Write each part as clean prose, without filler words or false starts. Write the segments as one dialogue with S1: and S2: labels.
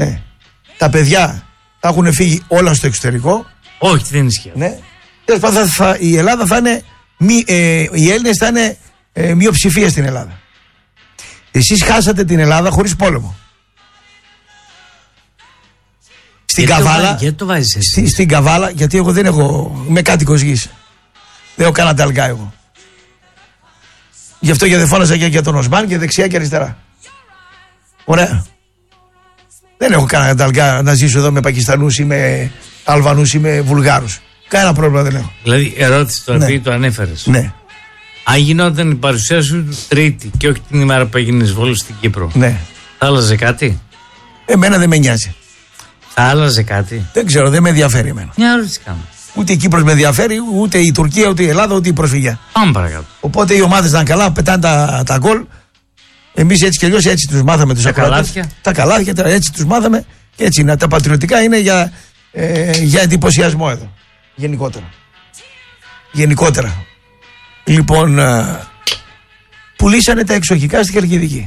S1: Ναι. Τα παιδιά θα έχουν φύγει όλα στο εξωτερικό.
S2: Όχι, δεν ισχύει.
S1: Ναι. Η Ελλάδα θα είναι. Οι Έλληνες θα είναι μειοψηφία στην Ελλάδα. Εσείς χάσατε την Ελλάδα χωρίς πόλεμο. Στην Καβάλα.
S2: Γιατί το βάζεις εσύ?
S1: Στην Καβάλα, γιατί εγώ δεν έχω. Είμαι κάτοικος γης. Δεν έχω κανένα ταλγκά εγώ. Γι' αυτό και δεν φώνασα και για τον Οσμάν και δεξιά και αριστερά. Ωραία. Δεν έχω κανένα ταλγκά να ζήσω εδώ με Πακιστανούς ή με Αλβανούς ή με Βουλγάρους. Κανένα πρόβλημα δεν έχω.
S2: Δηλαδή, ερώτηση τώρα, επειδή το ανέφερες.
S1: Ναι.
S2: Αν γινόταν η παρουσία σου Τρίτη και όχι την ημέρα που έγινε εισβόλου στην Κύπρο,
S1: Ναι.
S2: θα άλλαζε κάτι?
S1: Εμένα δεν με νοιάζει.
S2: Θα άλλαζε κάτι?
S1: Δεν ξέρω, δεν με ενδιαφέρει εμένα.
S2: Μια ερώτηση κάνω.
S1: Ούτε η Κύπρος με ενδιαφέρει, ούτε η Τουρκία, ούτε η Ελλάδα, ούτε η προσφυγιά.
S2: Πάμε παρακάτω.
S1: Οπότε οι ομάδες ήταν καλά, πετάνε τα γκολ. Εμείς έτσι κι αλλιώς έτσι τους μάθαμε τους ακροατές. Τα καλάθια, έτσι τους μάθαμε. Και έτσι είναι. Τα πατριωτικά είναι για εντυπωσιασμό εδώ. Γενικότερα. Λοιπόν, πουλήσανε τα εξοχικά στη Χαλκιδική.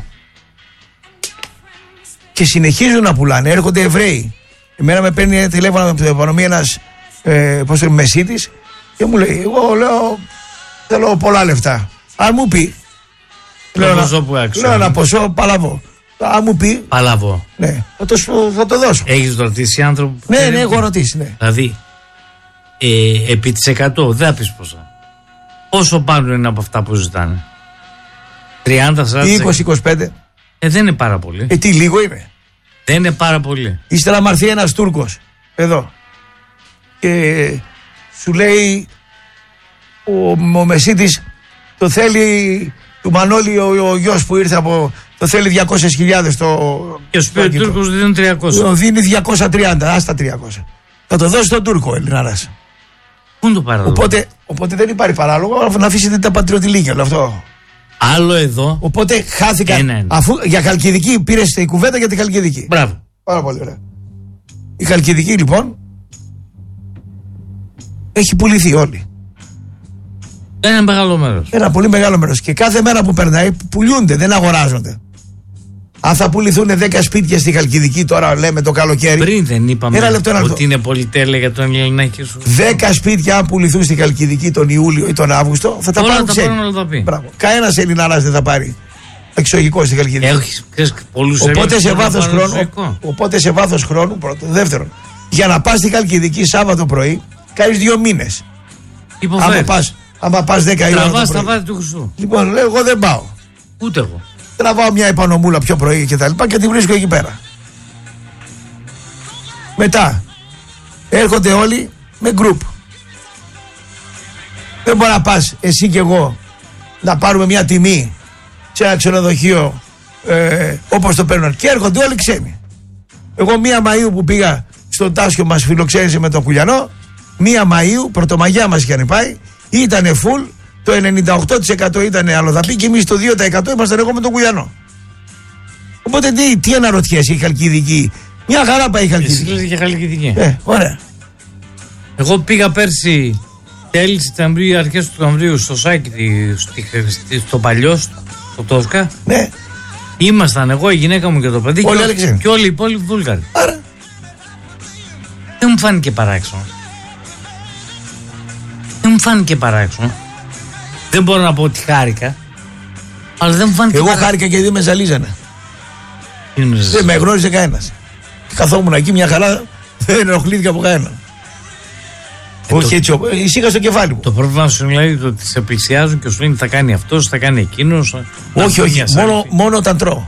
S1: Και συνεχίζουν να πουλάνε. Έρχονται Εβραίοι. Εμένα με παίρνει τηλέφωνο από την επανομή ένας μεσίτης και μου λέει: εγώ λέω, θέλω πολλά λεφτά. Αν μου πει. Λέω ένα ποσό, παλαβό. Αν μου πει.
S2: Παλαβό.
S1: Ναι, θα το δώσω.
S2: Έχεις ρωτήσει άνθρωπο?
S1: Ναι, έχω ρωτήσει. Ναι.
S2: Δηλαδή, επί της 100, δεν θα πεις πόσα. Πόσο πάνω είναι από αυτά που ζητάνε? 30, 40,
S1: 20-25.
S2: Δεν είναι πάρα πολύ.
S1: Τι λίγο είναι.
S2: Δεν είναι πάρα πολύ.
S1: Ύστερα μ' έρθει ένας Τούρκος εδώ και σου λέει ο Μεσίτης το θέλει, του Μανώλη ο γιος που ήρθε από, το θέλει 200.000
S2: και σου πει ο Τούρκος δίνει 300.
S1: Το δίνει 230, άστα 300. Θα το δώσει στον Τούρκο ο Ελληνάρας.
S2: Πού είναι το παράλογο?
S1: Οπότε δεν υπάρχει παράλογο να αφήσετε τα πατριωτηλίκια όλο αυτό.
S2: Άλλο εδώ.
S1: Οπότε χάθηκαν. Αφού για Χαλκιδική πήρες η κουβέντα για τη Χαλκιδική.
S2: Μπράβο.
S1: Πάρα πολύ ωραία. Η Χαλκιδική λοιπόν έχει πουληθεί όλη.
S2: Ένα μεγάλο μέρος.
S1: Ένα πολύ μεγάλο μέρος. Και κάθε μέρα που περνάει πουλιούνται, δεν αγοράζονται. Αν θα πουληθούν 10 σπίτια στη Χαλκιδική τώρα, λέμε το καλοκαίρι.
S2: Πριν δεν είπαμε ότι είναι πολυτέλεια για τον Ελληνάκη σου?
S1: 10 σπίτια αν πουληθούν στη Χαλκιδική τον Ιούλιο ή τον Αύγουστο θα τα πάρουν ξένοι. Κανένας Ελληνάρας δεν θα πάρει εξωγικό στη Χαλκιδική. Οπότε σε βάθος χρόνου, πρώτο. Δεύτερον, για να πας στη Χαλκιδική Σάββατο πρωί, κάνεις 2 μήνες. Άμα πας 10 η ώρα.
S2: Τραβάς τα βάθη του Χριστού.
S1: Λοιπόν, λέω εγώ δεν πάω.
S2: Ούτε εγώ.
S1: Τραβάω μια επανομούλα πιο πρωί και τα λοιπά και τη βρίσκω εκεί πέρα. Μετά έρχονται όλοι με γκρουπ. Δεν μπορεί να πας εσύ και εγώ να πάρουμε μια τιμή σε ένα ξενοδοχείο όπως το παίρνουν. Και έρχονται όλοι ξένοι. Εγώ 1 Μαΐου που πήγα στο Τάσιο μας φιλοξένησε με τον Κουλιανό, 1 Μαΐου, πρωτομαγιά μας είχαν πάει, ήτανε full. Το 98% ήταν αλλοδαπή και εμείς το 2% ήμασταν εγώ με τον Κουλιανό. Οπότε τι αναρωτιέσαι η Χαλκιδική? Μια χαρά πάει η Χαλκιδική.
S2: Εσύ και Χαλκιδική.
S1: Ωραία.
S2: Εγώ πήγα πέρσι τέλη Σεπτεμβρίου, αρχές του Οκτωβρίου στο Σάκη, στο παλιό, στο Τόσκα.
S1: Ναι.
S2: Ήμασταν εγώ, η γυναίκα μου και το παιδί και όλοι οι υπόλοιποι Βούλγαροι.
S1: Άρα.
S2: Δεν μου φάνηκε παράξενο. Δεν μπορώ να πω ότι χάρηκα, αλλά δεν μου φάνηκε.
S1: Εγώ χάρηκα και δεν με ζαλίζανε. Δεν με γνώριζε κανένας. Καθόμουν εκεί μια χαρά, δεν ενοχλήθηκα από κανένα. Όχι έτσι, ησύχα στο κεφάλι μου.
S2: Το πρόβλημα σου είναι δηλαδή ότι σε πλησιάζουν και σου λένε θα κάνει αυτός, θα κάνει εκείνος.
S1: Όχι, μόνο όταν τρώω.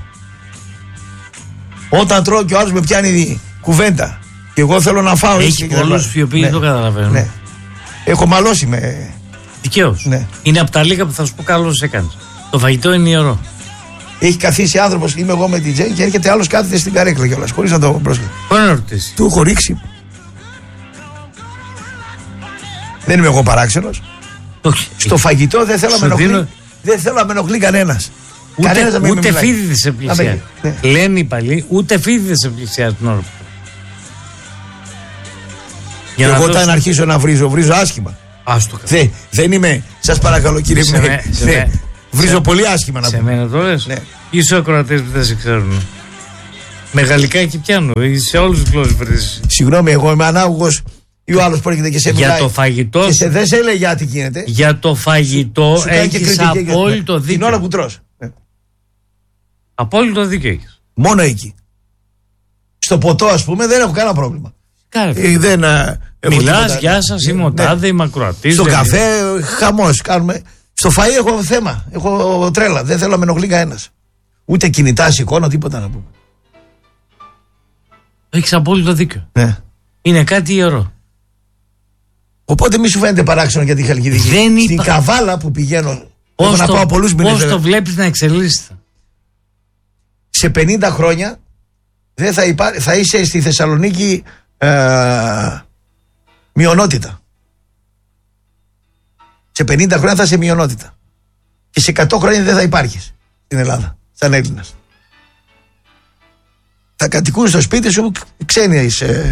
S1: Όταν τρώω και ο άλλος με πιάνει κουβέντα και εγώ θέλω να φάω.
S2: Έχει πολλούς οι οποίοι δεν το καταλαβαίνουν.
S1: Ναι. Έχω μαλώσει με.
S2: Δικαίως.
S1: Ναι.
S2: Είναι από τα λίγα που θα σου πω καλώς έκανες. Το φαγητό είναι ιερό.
S1: Έχει καθίσει άνθρωπος, είμαι εγώ με την Τζέι και έρχεται άλλος κάθεται στην καρέκλα κιόλας, χωρίς να το πρόσχεται.
S2: Μπορεί να ρωτήσει.
S1: Του έχω ρίξει. Δεν είμαι εγώ παράξενος.
S2: Όχι.
S1: Στο φαγητό δεν θέλω να με ενοχλεί κανένας.
S2: Ούτε φίδιδες σε πλησιάζει. Ναι. Λένε οι παλιοί, ούτε φίδιδες σε πλησιάζει την ώρα.
S1: Εγώ όταν αρχίσω να βρίζω άσχημα. Δεν είμαι, σας παρακαλώ κύριε Βρίζω πολύ άσχημα να πω.
S2: Σε μένα το λες.
S1: Ναι.
S2: Είσαι ο ακροατές που δεν σε ξέρουν. Με γαλλικά και πιάνω. Σε όλους τους γλώσσες.
S1: Συγγνώμη, εγώ είμαι ανάγωγος. Ή ο άλλος πρόκειται και σε μιλάει.
S2: Για το φαγητό.
S1: Και δεν σε λέει γιατί γίνεται.
S2: Για το φαγητό έχεις απόλυτο δίκιο.
S1: Την ώρα που τρως.
S2: Απόλυτο δίκιο έχεις.
S1: Μόνο εκεί. Στο ποτό, ας πούμε, δεν έχω κανένα πρόβλημα.
S2: Μιλάς, γεια σας, είμαι ο τάδε, είμαι ακροατής.
S1: Στο καφέ, χαμός κάνουμε. Στο φαΐ έχω θέμα. Έχω τρέλα. Δεν θέλω να με ενοχλεί κανένας. Ούτε κινητά, σηκώνω, τίποτα να πούμε.
S2: Έχεις απόλυτο δίκιο.
S1: Ναι.
S2: Είναι κάτι ιερό.
S1: Οπότε μη σου φαίνεται παράξενο για τη Χαλκιδική. Στην Καβάλα που πηγαίνω. Έχω να πάω πολλούς μήνες.
S2: Πώς το βλέπεις να εξελίσσεται.
S1: Σε 50 χρόνια δεν θα είσαι στη Θεσσαλονίκη μειονότητα. Σε 50 χρόνια θα είσαι μειονότητα. Και σε 100 χρόνια δεν θα υπάρχεις στην Ελλάδα, σαν Έλληνας. Θα κατοικούν στο σπίτι σου ξένοι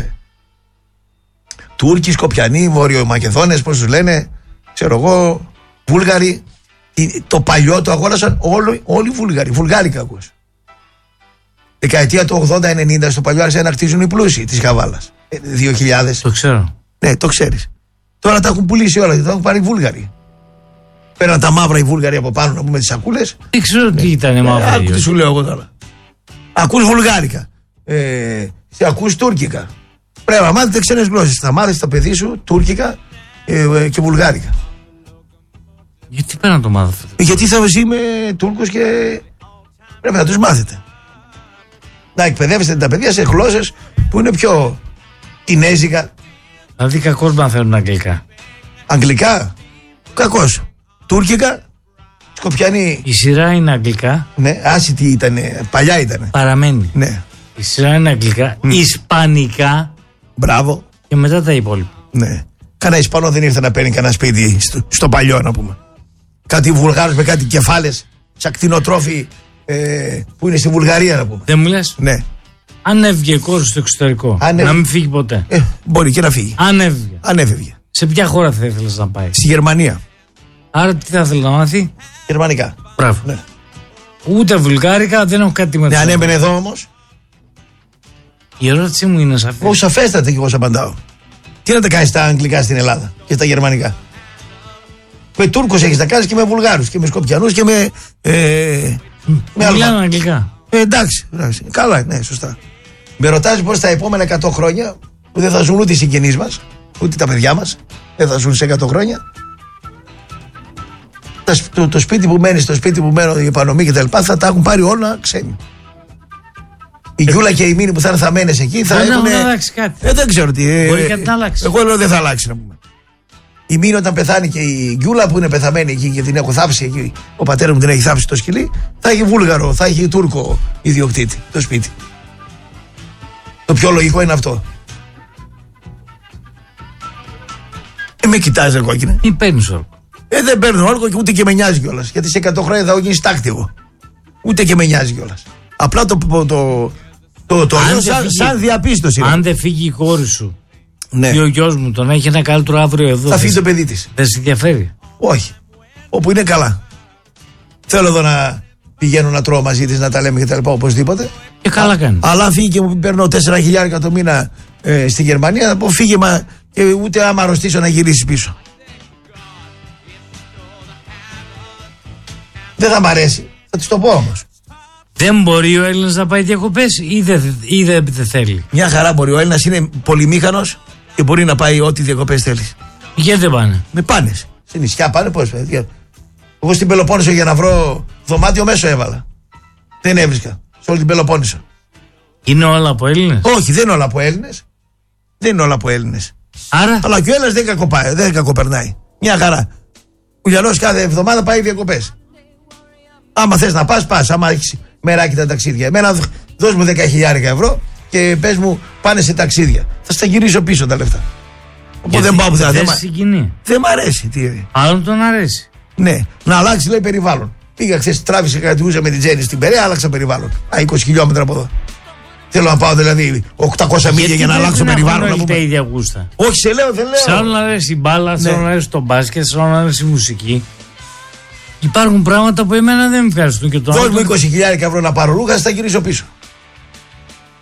S1: Τούρκοι, Σκοπιανοί, Βορειομακεδόνες, πώς τους λένε, ξέρω εγώ, Βούλγαροι. Το παλιό το αγόρασαν όλοι Βούλγαροι, βουλγάρικα ακούς. Δεκαετία του 80-90 στο παλιό άρχισαν να κτίζουν οι πλούσιοι της Καβάλας. 2000.
S2: Το ξέρω.
S1: Ναι, το ξέρεις. Τώρα τα έχουν πουλήσει όλα, τα έχουν πάρει οι Βούλγαροι. Πέραν τα μαύρα οι Βούλγαροι από πάνω να πούμε τις σακούλες.
S2: Δεν ξέρω τι ήταν μαύρα.
S1: Άκου τι σου λέω εγώ τώρα. Ακούς βουλγάρικα. Ακούς τουρκικά. Πρέπει να μάθετε ξένες γλώσσες. Θα μάθεις τα παιδί σου τουρκικά και βουλγάρικα.
S2: Γιατί πρέπει να το μάθετε?
S1: Γιατί θα είμαι Τούρκος και πρέπει να τους μάθετε. Να εκπαιδεύσετε τα παιδιά σε γλώσσες που είναι πιο κινέζικα.
S2: Δηλαδή κακώς μαθαίνουν αγγλικά.
S1: Αγγλικά, κακώς. Τούρκικα, Σκοπιανοί.
S2: Η σειρά είναι αγγλικά.
S1: Ναι, άσυτη ήτανε, παλιά ήτανε.
S2: Παραμένει.
S1: Ναι.
S2: Η σειρά είναι αγγλικά, ισπανικά.
S1: Μπράβο.
S2: Και μετά τα υπόλοιπα.
S1: Ναι. Κανένα Ισπανό δεν ήρθε να παίρνει κανένα σπίτι στο παλιό, να πούμε. Κάτι Βουλγάρους με κάτι κεφάλες, σαν κτηνοτρόφοι που είναι στη Βουλγαρία, να πούμε.
S2: Δεν μου λες?
S1: Ναι.
S2: Αν έβγε κόρη στο εξωτερικό, να μην φύγει ποτέ.
S1: Μπορεί και να φύγει.
S2: Αν έβγε. Σε ποια χώρα θα ήθελες να πάει?
S1: Στη Γερμανία.
S2: Άρα τι θα ήθελε να μάθει?
S1: Γερμανικά.
S2: Μπράβο.
S1: Ναι.
S2: Ούτε βουλγάρικα, δεν έχω κάτι με
S1: αυτό. Ναι, αν έμπαινε εδώ όμως.
S2: Η ερώτησή μου είναι σαφή.
S1: Όχι, σαφέστατα και εγώ σου απαντάω. Τι να τα κάνεις τα αγγλικά στην Ελλάδα και στα γερμανικά? Με Τούρκους έχεις να κάνεις και με Βουλγάρους και με Σκοπιανούς και με.
S2: Μιλάνε αγγλικά.
S1: Εντάξει. Καλά, ναι, σωστά. Με ρωτάς πως τα επόμενα 100 χρόνια που δεν θα ζουν ούτε οι συγγενείς μας, ούτε τα παιδιά μας, δεν θα ζουν σε 100 χρόνια. Το σπίτι που μένεις, το σπίτι που μένω, η επανομή κτλ. Θα τα έχουν πάρει όλα ξένοι. Η Γκιούλα και η Μίνη που θα είναι θαμμένες εκεί θα έχουν.
S2: Δεν αλλάξει κάτι.
S1: Δεν ξέρω τι.
S2: Μπορεί κάτι να αλλάξει.
S1: Εγώ λέω δεν θα αλλάξει, να πούμε. Η Μίνη όταν πεθάνει και η Γκιούλα που είναι πεθαμένη εκεί και την έχω θάψει εκεί, ο πατέρας μου την έχει θάψει το σκυλί, θα έχει Βούλγαρο, θα έχει Τούρκο ιδιοκτήτη το σπίτι. Το πιο λογικό είναι αυτό. Με κοιτάζει κόκκινε.
S2: Ή παίρνεις όρκο?
S1: Δεν παίρνω όρκο και ούτε και με νοιάζει κιόλας. Γιατί σε 100 χρόνια θα έχω γίνει στάκτη εγώ. Ούτε και με νοιάζει κιόλας. Απλά το λέω σαν διαπίστωση.
S2: Αν δεν φύγει η κόρη σου,
S1: ναι,
S2: ή ο γιος μου τον έχει ένα καλύτερο αύριο εδώ,
S1: θα φύγει το παιδί της.
S2: Δεν σε ενδιαφέρει? Όχι.
S1: Όπου είναι καλά. Θέλω εδώ να πηγαίνω να τρώω μαζί της, να τα λέμε και τα λοιπά, οπωσδήποτε.
S2: Και καλά κάνει.
S1: Αλλά φύγει και μου παίρνω 4.000 το μήνα στη Γερμανία, θα πω φύγε και ούτε άμα αρρωστήσω να γυρίσεις πίσω. Δεν θα μ' αρέσει. Θα της το πω όμως.
S2: Δεν μπορεί ο Έλληνας να πάει διακοπές ή δεν θέλει?
S1: Μια χαρά μπορεί. Ο Έλληνας είναι πολυμήχανος και μπορεί να πάει ό,τι διακοπές θέλει.
S2: Γιατί δεν πάνε?
S1: Με πάνε. Σε νησιά πάνε, πώς. Εγώ στην Πελοπόννησο για να βρω δωμάτιο μέσω έβαλα. Δεν έβρισκα. Σε όλη την Πελοπόννησο.
S2: Είναι όλα από Έλληνες?
S1: Όχι, δεν είναι όλα από Έλληνες. Δεν είναι όλα από Έλληνες.
S2: Άρα.
S1: Αλλά και ο Έλληνας δεν κακοπερνάει. Μια χαρά. Ο Γιαννός κάθε εβδομάδα πάει διακοπές. Άμα θες να πας. Άμα έχεις μεράκι τα ταξίδια. Εμένα δώσ' μου 10.000 ευρώ και πες μου πάνε σε ταξίδια. Θα στα γυρίσω πίσω τα λεφτά. Οπότε δεν πάω πουθενά. Δεν μ' αρέσει.
S2: Άλλον τον αρέσει.
S1: Ναι, να αλλάξει λέει περιβάλλον. Πήγα χθες, τράβησα κρατιούσα με την Τζέννη στην Περαία, άλλαξα περιβάλλον. 20 χιλιόμετρα από εδώ. Θέλω να πάω δηλαδή 800 μίλια για να αλλάξω περιβάλλον.
S2: Γιατί τα ίδια γούστα?
S1: Όχι, σε λέω, δεν λέω.
S2: Σε άλλον αρέσει η μπάλα, σε άλλον αρέσει το μπάσκετ, σε άλλον αρέσει η μουσική. Υπάρχουν πράγματα που εμένα δεν με ευχαριστούν και το άλλο.
S1: Δώσ' μου 20.000 ευρώ να πάρω ρούχα, θα γυρίσω πίσω.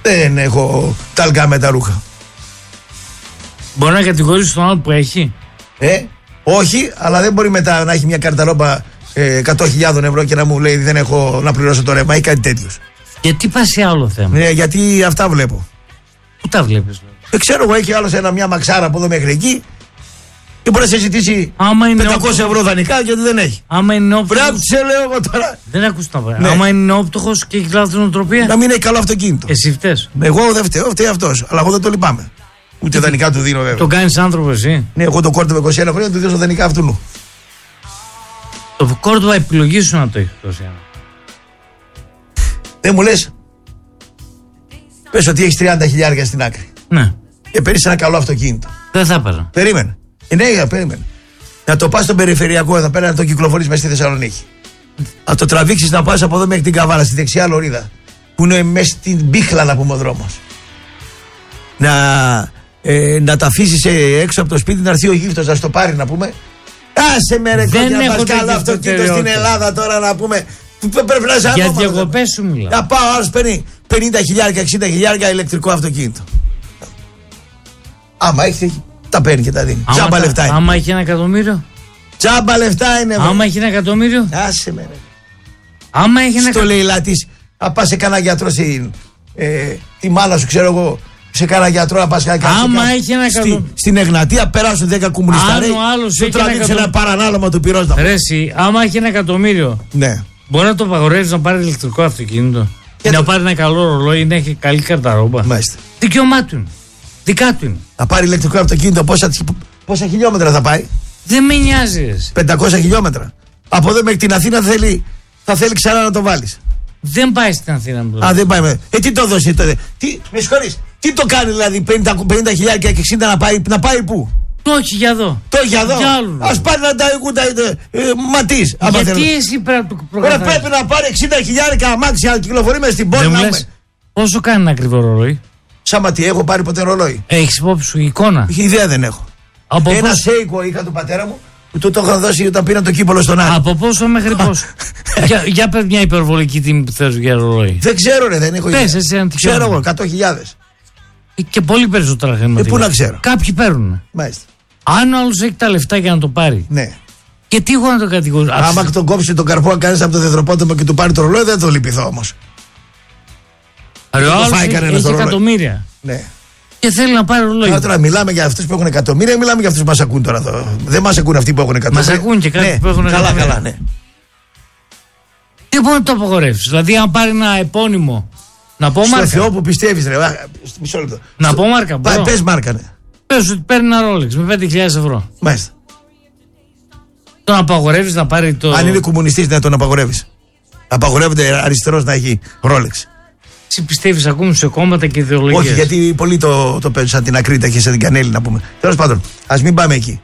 S1: Δεν έχω ταλκά με τα ρούχα.
S2: Μπορεί να κατηγορήσει τον άλλο που έχει.
S1: Όχι, αλλά δεν μπορεί μετά να έχει μια καρταρόμπα 100.000 ευρώ και να μου λέει δεν έχω να πληρώσω το ρεύμα ή κάτι τέτοιο.
S2: Γιατί πας σε άλλο θέμα?
S1: Γιατί αυτά βλέπω.
S2: Πού τα βλέπεις?
S1: Ξέρω εγώ, έχει άλλος μια μαξάρα από εδώ μέχρι εκεί και μπορεί να σε ζητήσει 500 ευρώ δανεικά γιατί δεν έχει.
S2: Άμα είναι νεόπτωχος.
S1: Βράξε, λέω εγώ τώρα.
S2: Δεν ακούς τα πράγματα. Άμα είναι νεόπτωχος και έχει λάθος νοοτροπία.
S1: Να μην έχει καλό αυτοκίνητο.
S2: Εσύ φταίς.
S1: Εγώ δεν φταίω, φταίει αυτός. Αλλά εγώ δεν το λυπάμαι. Ούτε δανεικά του δίνω βέβαια.
S2: Το κάνεις άνθρωπο εσύ?
S1: Ναι, εγώ το κόρτο με 21 χρόνια του δίνω δανεικά αυτού.
S2: Το κόρτο επιλογή σου να το έχει 21.
S1: Δεν μου λες. Πες ότι έχεις 30.000 στην άκρη.
S2: Ναι.
S1: Και παίρνεις ένα καλό αυτοκίνητο.
S2: Δεν θα έπαιρνα.
S1: Περίμενε. Ναι, περίμενε. Να το πας στον περιφερειακό εδώ πέρα να το κυκλοφορείς μέσα στη Θεσσαλονίκη. Να το τραβήξεις να πας από εδώ μέχρι την Καβάλα, στη δεξιά λωρίδα. Που είναι μέσα στην μπίχλα να πούμε ο δρόμος. Να τα αφήσεις έξω από το σπίτι, να έρθει ο γύφτος να στο πάρει να πούμε. Άσε με ρε κόκκινα, να πας καλό αυτοκίνητο στην Ελλάδα τώρα να πούμε. Πρέπει να είσαι
S2: για διακοπές σου μιλάω.
S1: Να πάω, άλλος παίρνει 50.000-60.000 ηλεκτρικό αυτοκίνητο. Άμα έχει, τα παίρνει και τα δίνει. Τζάμπα λεφτά είναι.
S2: Άμα έχει 1 εκατομμύριο.
S1: Τζάμπα λεφτά είναι.
S2: Άμα έχει 1 εκατομμύριο.
S1: Άσε με ρε.
S2: Άμα έχει 1
S1: εκατομμύριο. Στο λέει λάτης, να πας σε κανένα γιατρό τη μάνα σου, ξέρω εγώ. Σε κάνα γιατρό να πας κάτι.
S2: Άμα έχει 1 εκατομμύριο.
S1: Στην Εγνατία περάσουν 10 κομμουνιστάρες. Σου τραβήξει ένα παρανάλωμα του πυρός.
S2: Ρε εσύ, άμα έχει 1 εκατομμύριο.
S1: Ναι.
S2: Μπορεί να το απαγορεύει να πάρει ηλεκτρικό αυτοκίνητο. Ή να πάρει ένα καλό ρολόι ή να έχει καλή καρταρόμπα.
S1: Μάλιστα.
S2: Δικαίωμά του είναι. Δικά του είναι.
S1: Να πάρει ηλεκτρικό αυτοκίνητο, πόσα χιλιόμετρα θα πάει?
S2: Δεν με νοιάζει.
S1: 500 χιλιόμετρα. Από εδώ μέχρι την Αθήνα θα θέλει ξανά να το βάλεις.
S2: Δεν πάει στην Αθήνα με το.
S1: Δεν πάει. Τι το δώσει τότε? Με συγχωρείς. Τι το κάνει δηλαδή 50.000 και 60 να πάει πού?
S2: Το έχει για εδώ.
S1: Το έχει για εδώ. Ας πάρει να τα ματείς.
S2: Γιατί εσύ πρέπει να το προκαθάρισεις?
S1: Πρέπει να πάρει 60.000 αμάξι να κυκλοφορεί μες στην πόλη.
S2: Πόσο κάνει ένα ακριβό ρολόι?
S1: Σάμα τι, έχω πάρει ποτέ ρολόι?
S2: Έχεις υπόψη σου εικόνα?
S1: Ιδέα δεν έχω. Ένα σέικο είχα του πατέρα μου που του το είχαν δώσει όταν πήραν το κύπολο στον Άρη.
S2: Από πόσο μέχρι πόσο? Για πες μια υπερβολική τιμή που θες για ρολόι.
S1: Δεν ξέρω ρε, δεν έχω ιδέα.
S2: Πες εσύ αν
S1: ξέρω εγώ, 100.000.
S2: Και πολύ περισσότερα χρήματα.
S1: Πού να ξέρω.
S2: Κάποιοι παίρνουν.
S1: Μάλιστα.
S2: Αν ο άλλος έχει τα λεφτά για να το πάρει.
S1: Ναι.
S2: Και τι εγώ να το κατηγορήσω?
S1: Άμα τον κόψει τον καρπό να κάνεις από το δεδροπότομο και του πάρει το ρολόι, δεν το λυπηθώ όμως.
S2: Ο άλλος έχει εκατομμύρια.
S1: Ναι.
S2: Και θέλει να πάρει ρολόι.
S1: Τώρα μιλάμε για αυτούς που έχουν εκατομμύρια ή μιλάμε για αυτούς που μας ακούν τώρα εδώ? Δεν μας ακούν αυτοί που έχουν εκατομμύρια.
S2: Μας ακούν και κάποιοι που έχουν εκατομμύρια.
S1: Καλά, ναι.
S2: Τι μπορεί να το απογορεύσει? Δηλαδή, αν πάρει ένα επώνυμο. Να πω μάρκα.
S1: Στο Θεό που πιστεύεις, ρε. Μισό λεπτό.
S2: Να πω μάρκα.
S1: Πες μάρκα, ναι.
S2: Πες ότι παίρνει ένα Rolex με 5.000 ευρώ.
S1: Μάλιστα.
S2: Τον απαγορεύεις να πάρει το.
S1: Αν είναι κομμουνιστής, να τον απαγορεύεις. Απαγορεύεται αριστερός να έχει Rolex.
S2: Εσύ πιστεύεις ακόμη σε κόμματα και ιδεολογίες?
S1: Όχι, γιατί πολλοί το παίζουν σαν την Ακρίτα και σαν την Κανέλη, να πούμε. Τέλος πάντων, ας μην πάμε εκεί.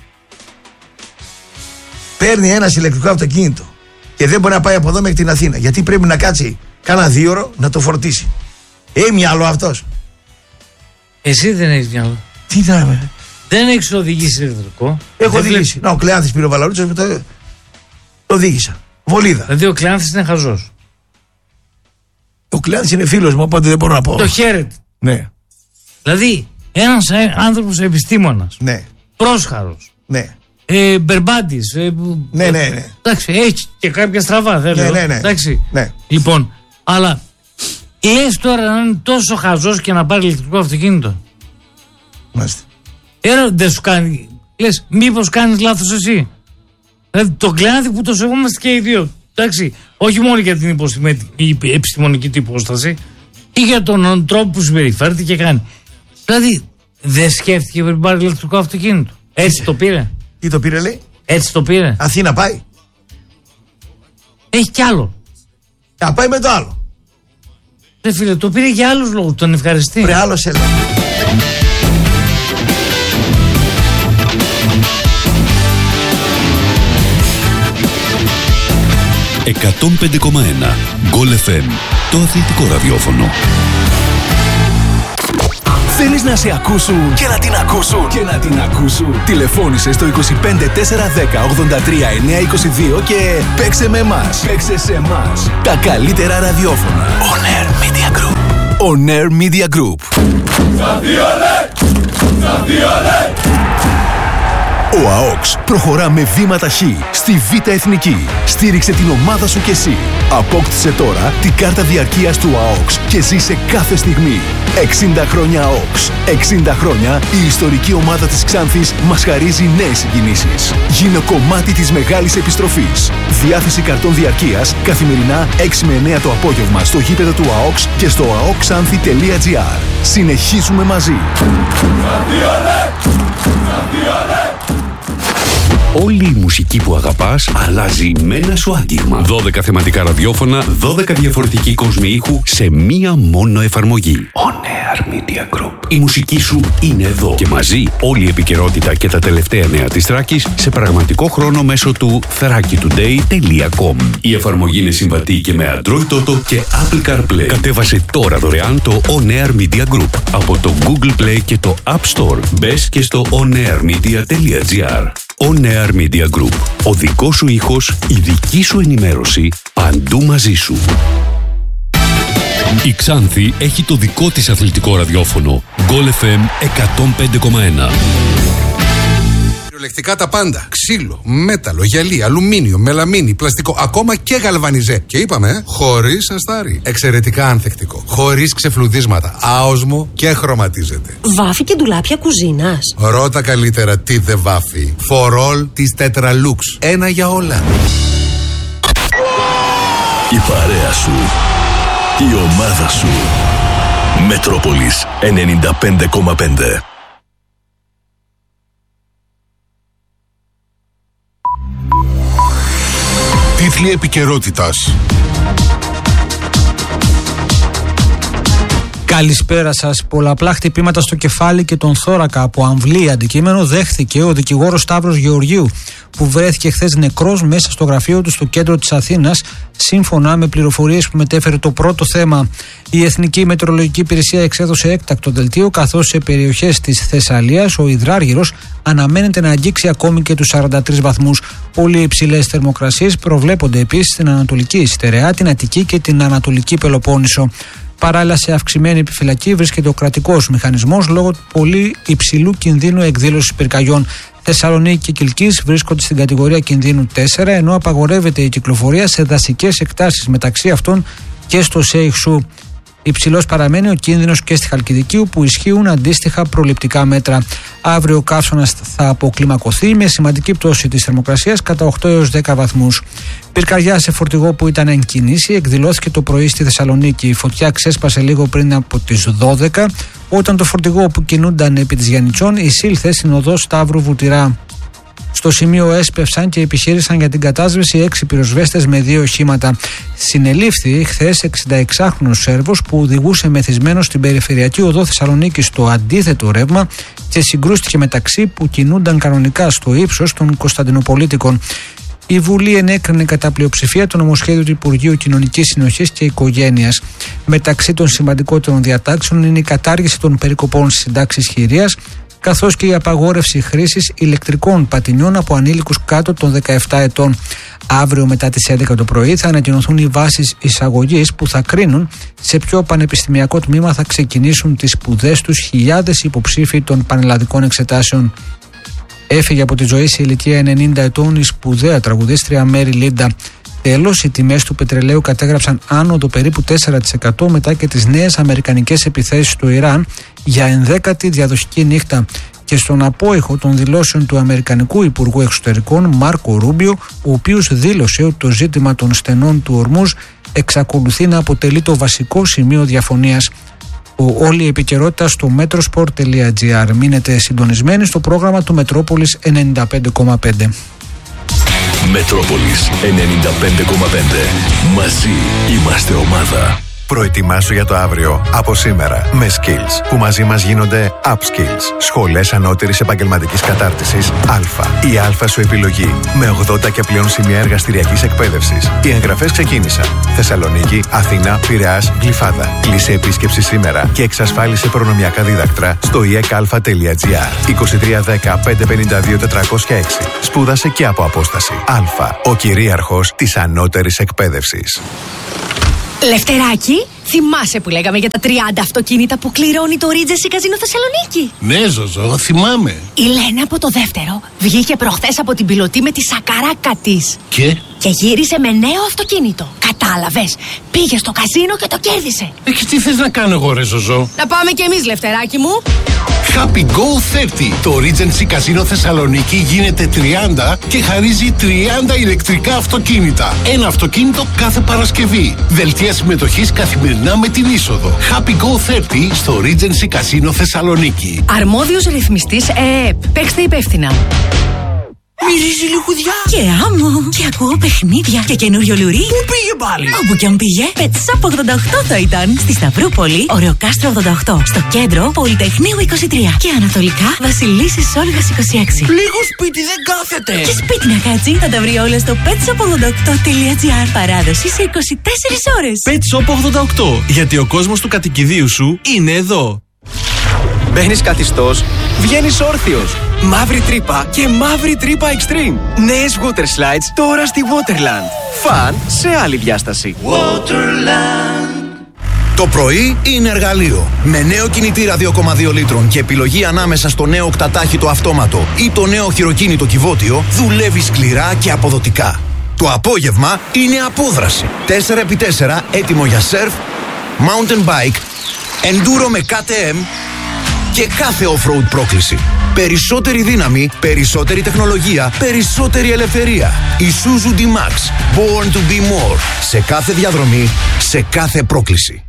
S1: Παίρνει ένα ηλεκτρικό αυτοκίνητο και δεν μπορεί να πάει από εδώ μέχρι την Αθήνα. Γιατί πρέπει να κάτσει κάνα 2 ώρο να το φορτίσει. Μυαλό αυτός.
S2: Εσύ δεν έχεις μυαλό.
S1: Τι να με.
S2: Δεν έχεις οδηγήσει ηλεκτρικό.
S1: Έχω οδηγήσει. Να, ο Κλεάνθης πήρε ο Βαλαρούτσος με το οδήγησα. Βολίδα.
S2: Δηλαδή ο Κλεάνθης είναι χαζός.
S1: Ο Κλεάνθης είναι φίλος μου, οπότε δεν μπορώ να πω.
S2: Το χαίρεται.
S1: Ναι.
S2: Δηλαδή ένας άνθρωπος επιστήμονας.
S1: Ναι.
S2: Πρόσχαρος.
S1: Ναι.
S2: Μπερμπάντης.
S1: Ναι.
S2: Εντάξει, έχει και κάποια στραβά.
S1: Ναι.
S2: Εντάξει.
S1: Ναι.
S2: Λοιπόν, αλλά λες τώρα να είναι τόσο χαζός και να πάρει ηλεκτρικό αυτοκίνητο?
S1: Μάλιστα.
S2: Δεν σου κάνει. Λες, μήπως κάνεις λάθος εσύ? Δηλαδή το Κλεάνθη που το σεβόμαστε και οι δύο. Εντάξει, όχι μόνο για την επιστημονική του υπόσταση, ή για τον τρόπο που συμπεριφέρεται και κάνει. Δηλαδή, δεν σκέφτηκε πριν πάρει ηλεκτρικό αυτοκίνητο. Έτσι το πήρε.
S1: Τι το πήρε, λέει?
S2: Έτσι το πήρε.
S1: Αθήνα πάει.
S2: Έχει κι άλλο.
S1: Να πάει με το άλλο.
S2: Ρε φίλε, το πήρε για άλλους λόγους. Τον ευχαριστεί.
S1: Βρε, άλλο σε λέει.
S3: «105,1 Γκολ FM», το αθλητικό ραδιόφωνο.
S4: Θέλεις να σε ακούσουν και να την ακούσουν. Τηλεφώνησε στο 25410 83 922 και παίξε με εμάς. Τα καλύτερα ραδιόφωνα. On Air Media Group. On Air Media Group. Ο ΑΟΚΣ προχωρά με βήμα ταχύ στη Β' Εθνική. Στήριξε την ομάδα σου κι εσύ. Απόκτησε τώρα την κάρτα διαρκείας του ΑΟΚΣ και ζήσε κάθε στιγμή. 60 χρόνια ΑΟΚΣ. 60 χρόνια η ιστορική ομάδα της Ξάνθης μας χαρίζει νέες συγκινήσεις. Γίνε κομμάτι της μεγάλης επιστροφής. Διάθεση καρτών διαρκείας καθημερινά 6 με 9 το απόγευμα στο γήπεδο του ΑΟΚΣ και στο aoxanthi.gr. Συνεχίζουμε μαζί.
S3: Όλη η μουσική που αγαπάς αλλάζει με ένα σου άγγιγμα. 12 θεματικά ραδιόφωνα, 12 διαφορετικοί κόσμοι ήχου σε μία μόνο εφαρμογή. On Air Media Group. Η μουσική σου είναι εδώ. Και μαζί όλη η επικαιρότητα και τα τελευταία νέα της Θράκης σε πραγματικό χρόνο μέσω του thrakitoday.com. Η εφαρμογή είναι συμβατή και με Android Auto και Apple CarPlay. Κατέβασε τώρα δωρεάν το On Air Media Group από το Google Play και το App Store. Μπες και στο onairmedia.gr. On Air Media Group. Ο δικός σου ήχος, η δική σου ενημέρωση, παντού μαζί σου. Η Ξάνθη έχει το δικό της αθλητικό ραδιόφωνο. Goal FM 105,1.
S5: Κυριολεκτικά τα πάντα. Ξύλο, μέταλλο, γυαλί, αλουμίνιο, μελαμίνι, πλαστικό, ακόμα και γαλβανιζέ. Και είπαμε, χωρίς αστάρι. Εξαιρετικά ανθεκτικό. Χωρίς ξεφλουδίσματα. Άοσμο και χρωματίζεται.
S6: Βάφει και ντουλάπια κουζίνας.
S5: Ρώτα καλύτερα τι δεν βάφει. For all της Tetralux. Ένα για όλα.
S7: Η παρέα σου. Η ομάδα σου. Μετρόπολης 95,5.
S5: Τίτλοι επικαιρότητας.
S8: Καλησπέρα σας. Πολλαπλά χτυπήματα στο κεφάλι και τον θώρακα από αμβλή αντικείμενο δέχθηκε ο δικηγόρος Σταύρος Γεωργίου, που βρέθηκε χθες νεκρός μέσα στο γραφείο του στο κέντρο της Αθήνας, σύμφωνα με πληροφορίες που μετέφερε το Πρώτο Θέμα. Η Εθνική Μετεωρολογική Υπηρεσία εξέδωσε έκτακτο δελτίο, καθώς σε περιοχές της Θεσσαλίας ο υδράργυρος αναμένεται να αγγίξει ακόμη και τους 43 βαθμούς. Πολύ υψηλές θερμοκρασίες προβλέπονται επίσης στην Ανατολική Στερεά, την Αττική και την Ανατολική Πελοπόννησο. Παράλληλα, σε αυξημένη επιφυλακή βρίσκεται ο κρατικός μηχανισμός λόγω του πολύ υψηλού κινδύνου εκδήλωσης πυρκαγιών. Θεσσαλονίκη και Κιλκής βρίσκονται στην κατηγορία κινδύνου 4, ενώ απαγορεύεται η κυκλοφορία σε δασικές εκτάσεις, μεταξύ αυτών και στο Σέιχσου. Υψηλός παραμένει ο κίνδυνος και στη Χαλκιδική, όπου ισχύουν αντίστοιχα προληπτικά μέτρα. Αύριο ο καύσωνας θα αποκλιμακωθεί με σημαντική πτώση της θερμοκρασίας κατά 8 έως 10 βαθμούς. Πυρκαγιά σε φορτηγό που ήταν εν κίνηση εκδηλώθηκε το πρωί στη Θεσσαλονίκη. Η φωτιά ξέσπασε λίγο πριν από τις 12, όταν το φορτηγό που κινούνταν επί της Γιαννιτσών εισήλθε στην οδό Σταύρου Βουτυρά. Στο σημείο έσπευσαν και επιχείρησαν για την κατάσβεση 6 πυροσβέστες με 2 οχήματα. Συνελήφθη χθες 66χρονος Σέρβος που οδηγούσε μεθυσμένο στην περιφερειακή οδό Θεσσαλονίκη στο αντίθετο ρεύμα και συγκρούστηκε με ταξί που κινούνταν κανονικά στο ύψος των Κωνσταντινοπολίτικων. Η Βουλή ενέκρινε κατά πλειοψηφία το νομοσχέδιο του Υπουργείου Κοινωνικής Συνοχής και Οικογένειας. Μεταξύ των σημαντικότερων διατάξεων είναι η κατάργηση των περικοπών στις συντάξεις χειρίας, καθώς και η απαγόρευση χρήσης ηλεκτρικών πατινιών από ανήλικους κάτω των 17 ετών. Αύριο μετά τις 11 το πρωί θα ανακοινωθούν οι βάσεις εισαγωγής που θα κρίνουν σε ποιο πανεπιστημιακό τμήμα θα ξεκινήσουν τις σπουδές τους χιλιάδες υποψήφοι των πανελλαδικών εξετάσεων. Έφυγε από τη ζωή σε ηλικία 90 ετών η σπουδαία τραγουδίστρια Μέρι Λίντα. Τέλος, οι τιμές του πετρελαίου κατέγραψαν άνοδο περίπου 4% μετά και τις νέες αμερικανικές επιθέσεις του Ιράν για 11η διαδοχική νύχτα. Και στον απόϊχο των δηλώσεων του Αμερικανικού Υπουργού Εξωτερικών Μάρκο Ρούμπιο, ο οποίος δήλωσε ότι το ζήτημα των στενών του Ορμούζ εξακολουθεί να αποτελεί το βασικό σημείο διαφωνίας. Όλη η επικαιρότητα στο metrosport.gr. Μείνετε συντονισμένοι στο πρόγραμμα του Μετρόπολης 95,5.
S7: Μετρόπολης 95,5. Μαζί είμαστε ομάδα.
S9: Προετοιμάσου για το αύριο από σήμερα με Skills, που μαζί μας γίνονται Upskills. Σχολές ανώτερης επαγγελματικής κατάρτισης Α. Η Α σου επιλογή με 80 και πλέον σημεία εργαστηριακής εκπαίδευσης. Οι εγγραφές ξεκίνησαν. Θεσσαλονίκη, Αθήνα, Πειραιάς, Γλυφάδα. Κλείσε επίσκεψη σήμερα και εξασφάλισε προνομιακά δίδακτρα στο iecalfa.gr. 2310 552 406. Σπούδασε και από απόσταση. Α. Ο κυρίαρχος της ανώτερης εκπαίδευσης.
S6: Λευτεράκι, θυμάσαι που λέγαμε για τα 30 αυτοκίνητα που κληρώνει το Regency Casino Θεσσαλονίκη?
S10: Ναι, Ζωζό, θυμάμαι.
S6: Η Λένα από το δεύτερο βγήκε προχθές από την πιλωτή με τη σακαράκα της. Και γύρισε με νέο αυτοκίνητο. Κατάλαβες? Πήγε στο καζίνο και το κέρδισε.
S10: Και τι θες να κάνω εγώ, ρε Ζωζό?
S6: Να πάμε κι εμείς, Λευτεράκι μου.
S10: Happy Go 30. Το Regency Casino Θεσσαλονίκη γίνεται 30 και χαρίζει 30 ηλεκτρικά αυτοκίνητα. Ένα αυτοκίνητο κάθε Παρασκευή. Δελτία συμμετοχής καθημερινά με την είσοδο. Happy Go 30 στο Regency Casino Θεσσαλονίκη.
S6: Αρμόδιος ρυθμιστής ΕΕΠ. Παίξτε υπεύθυνα.
S11: Μυρίζει λιχουδιά και άμμο. Και ακούω παιχνίδια και καινούριο λουρί.
S10: Πού πήγε πάλι?
S11: Όπου κι αν πήγε, Pet Shop 88 θα ήταν. Στη Σταυρούπολη, Ωρεοκάστρο 88. Στο κέντρο, Πολυτεχνείου 23. Και ανατολικά, Βασιλίσσης Όλγας 26.
S10: Λίγο σπίτι δεν κάθεται.
S11: Και σπίτι να κάτσει, θα τα βρει όλα στο petshop88.gr. Παράδοση σε 24 ώρες.
S12: Pet Shop 88. Γιατί ο κόσμος του κατοικιδίου σου είναι εδώ.
S13: Μπαίνεις καθιστός, βγαίνεις όρθιος. Μαύρη τρύπα και μαύρη τρύπα extreme. Νέες water slides τώρα στη Waterland. Φαν σε άλλη διάσταση.
S14: Waterland. Το πρωί είναι εργαλείο. Με νέο κινητήρα 2,2 λίτρων και επιλογή ανάμεσα στο νέο οκτατάχυτο αυτόματο ή το νέο χειροκίνητο κυβότιο, δουλεύει σκληρά και αποδοτικά. Το απόγευμα είναι απόδραση. 4x4 έτοιμο για surf, mountain bike, enduro με KTM και κάθε off-road πρόκληση. Περισσότερη δύναμη, περισσότερη τεχνολογία, περισσότερη ελευθερία. Isuzu D-Max. Born to be more. Σε κάθε διαδρομή, σε κάθε πρόκληση.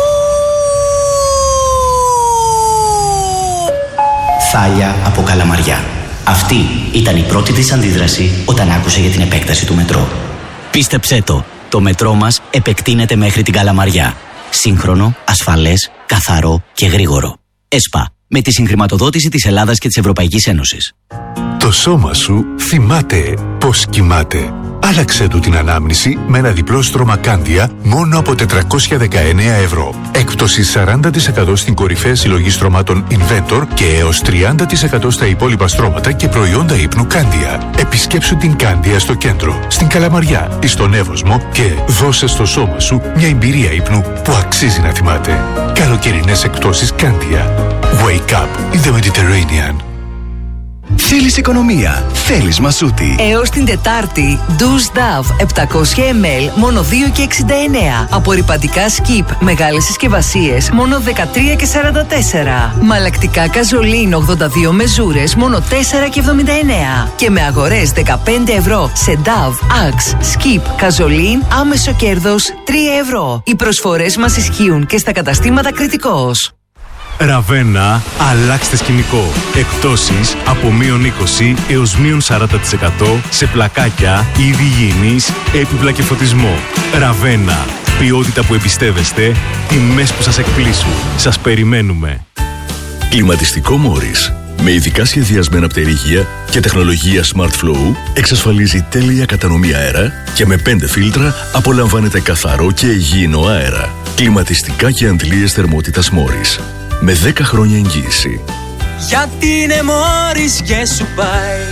S15: Θάλια από Καλαμαριά. Αυτή ήταν η πρώτη της αντίδραση όταν άκουσε για την επέκταση του μετρό. Πίστεψέ το μετρό μας επεκτείνεται μέχρι την Καλαμαριά. Σύγχρονο, ασφαλές, καθαρό και γρήγορο. ΕΣΠΑ, με τη συγχρηματοδότηση της Ελλάδας και της Ευρωπαϊκής Ένωσης.
S16: Το σώμα σου θυμάται πώς κοιμάται. Άλλαξε του την ανάμνηση με ένα διπλό στρώμα Κάνδια μόνο από 419 ευρώ. Έκπτωση 40% στην κορυφαία συλλογή στρωμάτων Inventor και έως 30% στα υπόλοιπα στρώματα και προϊόντα ύπνου Κάνδια. Επισκέψου την Κάνδια στο κέντρο, στην Καλαμαριά ή στον Εύωσμο και δώσε στο σώμα σου μια εμπειρία ύπνου που αξίζει να θυμάται. Καλοκαιρινές εκπτώσεις Κάνδια. Wake up in the Mediterranean.
S4: Θέλεις οικονομία, θέλεις μασούτη.
S17: Έως την Τετάρτη, Douche Dove 700 ml μόνο 2,69. Απορρυπαντικά Skip μεγάλες συσκευασίες μόνο 13,44. Μαλακτικά Καζολίν 82 μεζούρες μόνο 4,79. Και με αγορές 15 ευρώ σε Dove, Axe, Skip, Καζολίν, άμεσο κέρδος 3 ευρώ. Οι προσφορές μας ισχύουν και στα καταστήματα Κρητικός.
S12: Ραβένα, αλλάξτε σκηνικό. Εκπτώσεις από -20 έως -40% σε πλακάκια, είδη υγιεινής, έπιπλα και φωτισμό. Ραβένα, ποιότητα που εμπιστεύεστε, τιμές που σας εκπλήσουν. Σας περιμένουμε.
S7: Κλιματιστικό Μόρις. Με ειδικά σχεδιασμένα πτερίγια και τεχνολογία Smart Flow εξασφαλίζει τέλεια κατανομή αέρα και με 5 φίλτρα απολαμβάνετε καθαρό και υγιεινό αέρα. Κλιματιστικά και αντλίες θερμότητας Μόρις. Με 10 χρόνια εγγύηση.
S13: Γιατί είναι Μόρις και σου πάει.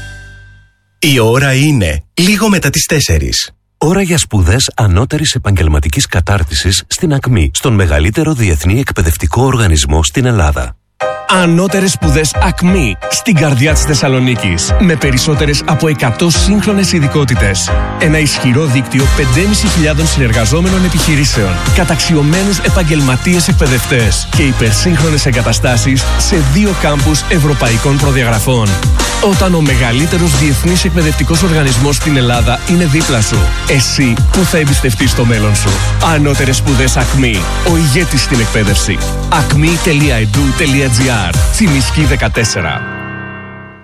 S18: Η ώρα είναι λίγο μετά τις 4. Ώρα για σπουδές ανώτερης επαγγελματικής κατάρτισης στην ΑΚΜΗ, στον μεγαλύτερο διεθνή εκπαιδευτικό οργανισμό στην Ελλάδα.
S19: Ανώτερες σπουδές ΑΚΜΗ, στην καρδιά της Θεσσαλονίκης, με περισσότερες από 100 σύγχρονες ειδικότητες. Ένα ισχυρό δίκτυο 5.500 συνεργαζόμενων επιχειρήσεων, καταξιωμένους επαγγελματίες εκπαιδευτές και υπερσύγχρονες εγκαταστάσεις σε 2 κάμπους ευρωπαϊκών προδιαγραφών. Όταν ο μεγαλύτερος διεθνής εκπαιδευτικός οργανισμός στην Ελλάδα είναι δίπλα σου, εσύ που θα εμπιστευτείς το μέλλον σου. Ανώτερες σπουδές ΑΚΜΗ, ο ηγέτης στην εκπαίδευση. acme.edu.gr. Τσιμισκή 14.